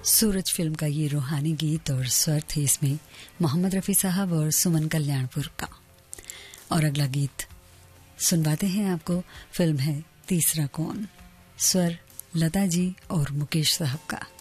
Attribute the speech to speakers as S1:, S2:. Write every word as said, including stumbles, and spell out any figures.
S1: सूरज film का ये रूहानी गीत और स्वर थे इसमें मोहम्मद रफ़ी साहब और सुमन कल्याणपुर का। और अगला गीत सुनवाते हैं आपको। फिल्म है तीसरा कौन, स्वर लता जी और मुकेश साहब का।